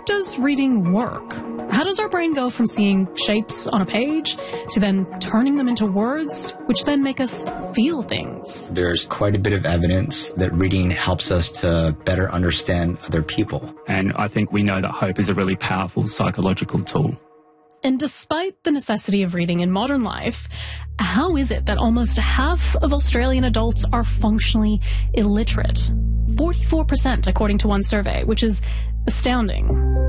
does reading work? How does our brain go from seeing shapes on a page to then turning them into words, which then make us feel things? There's quite a bit of evidence that reading helps us to better understand other people. And I think we know that hope is a really powerful psychological tool. And despite the necessity of reading in modern life, how is it that almost half of Australian adults are functionally illiterate? 44%, according to one survey, which is astounding.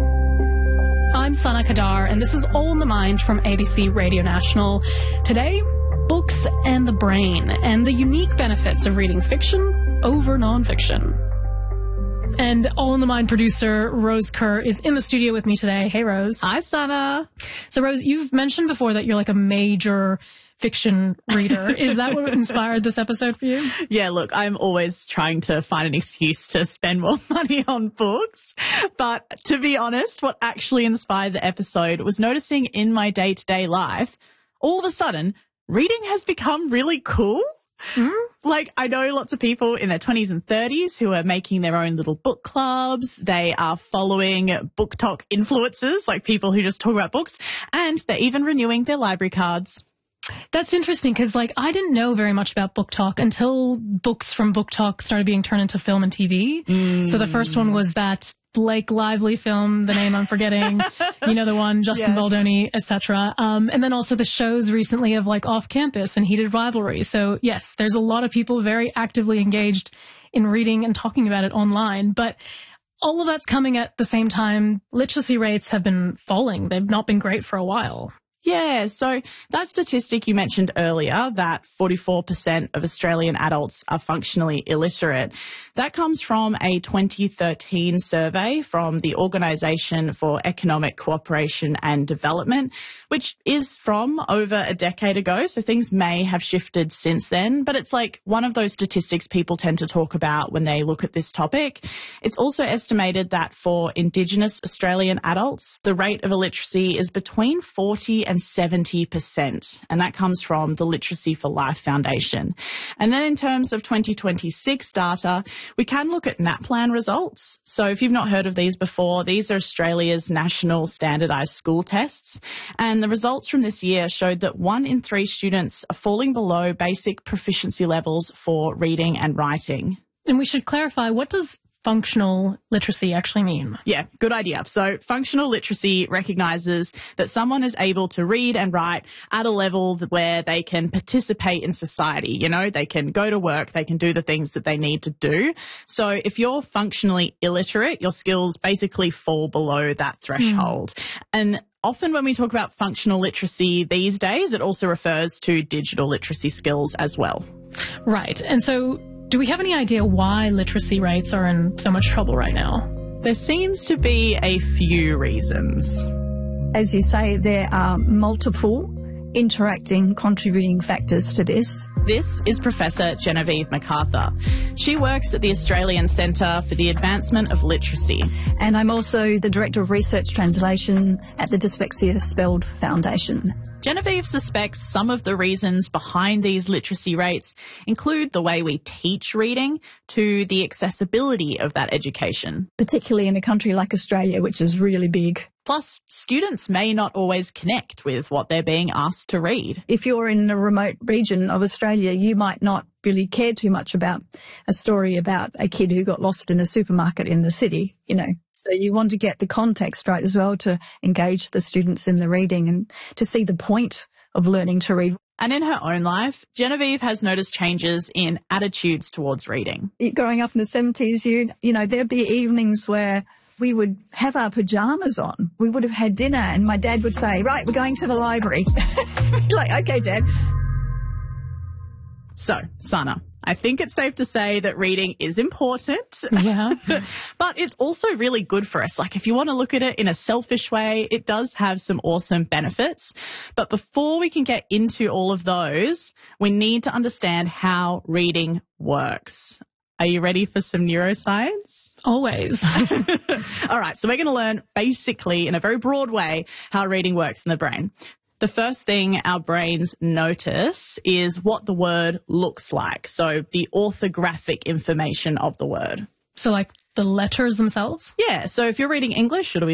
I'm Sana Kadar, and this is All in the Mind from ABC Radio National. Today, books and the brain, and the unique benefits of reading fiction over nonfiction. And All in the Mind producer Rose Kerr is in the studio with me today. Hey, Rose. Hi, Sana. So, Rose, you've mentioned before that you're like a major fiction reader. Is that what inspired this episode for you? Yeah, look, I'm always trying to find an excuse to spend more money on books. But to be honest, what actually inspired the episode was noticing in my day-to-day life, all of a sudden, reading has become really cool. Mm-hmm. Like, I know lots of people in their 20s and 30s who are making their own little book clubs. They are following BookTok influencers, like people who just talk about books, and they're even renewing their library cards. That's interesting because, like, I didn't know very much about BookTok until books from BookTok started being turned into film and TV. So the first one was that Blake Lively film, the name I'm forgetting, you know, the one, Justin Baldoni, etc. And then also the shows recently of like Off Campus and Heated Rivalry. So yes, there's a lot of people very actively engaged in reading and talking about it online. But all of that's coming at the same time. Literacy rates have been falling. They've not been great for a while. Yeah, so that statistic you mentioned earlier, that 44% of Australian adults are functionally illiterate, that comes from a 2013 survey from the Organisation for Economic Cooperation and Development, which is from over a decade ago, so things may have shifted since then, but it's like one of those statistics people tend to talk about when they look at this topic. It's also estimated that for Indigenous Australian adults, the rate of illiteracy is between 40 and 70%, and that comes from the Literacy for Life Foundation. And then in terms of 2026 data, we can look at NAPLAN results. So if you've not heard of these before, these are Australia's national standardised school tests. And the results from this year showed that 1 in 3 students are falling below basic proficiency levels for reading and writing. And we should clarify, what does functional literacy actually mean? Yeah, good idea. So functional literacy recognises that someone is able to read and write at a level where they can participate in society. You know, they can go to work, they can do the things that they need to do. So if you're functionally illiterate, your skills basically fall below that threshold. And often when we talk about functional literacy these days, it also refers to digital literacy skills as well. Right. And so do we have any idea why literacy rates are in so much trouble right now? There seems to be a few reasons. As you say, there are multiple interacting, contributing factors to this. This is Professor Genevieve MacArthur. She works at the Australian Centre for the Advancement of Literacy. And I'm also the Director of Research Translation at the Dyslexia Spelled Foundation. Genevieve suspects some of the reasons behind these literacy rates include the way we teach reading to the accessibility of that education. Particularly in a country like Australia, which is really big. Plus, students may not always connect with what they're being asked to read. If you're in a remote region of Australia, you might not really care too much about a story about a kid who got lost in a supermarket in the city, you know. So you want to get the context right as well to engage the students in the reading and to see the point of learning to read. And in her own life, Genevieve has noticed changes in attitudes towards reading. Growing up in the 70s, you know, there'd be evenings where we would have our pajamas on. We would have had dinner and my dad would say, right, we're going to the library. Like, okay, Dad. So, Sana, I think it's safe to say that reading is important. Yeah. But it's also really good for us. Like, if you want to look at it in a selfish way, it does have some awesome benefits. But before we can get into all of those, we need to understand how reading works. Are you ready for some neuroscience? Always. All right, so we're going to learn basically in a very broad way how reading works in the brain. The first thing our brains notice is what the word looks like. So the orthographic information of the word. So like the letters themselves? Yeah. So if you're reading English, it'll be